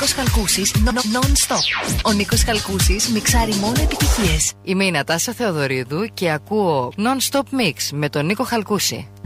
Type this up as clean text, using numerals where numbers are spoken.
Νίκος Χαλκούσης non-stop. Ο Νίκος Χαλκούσης μιξάρει μόνο επιτυχίες. Είμαι η Νατάσα Θεοδωρίδου και ακούω non-stop mix με τον Νίκο Χαλκούση.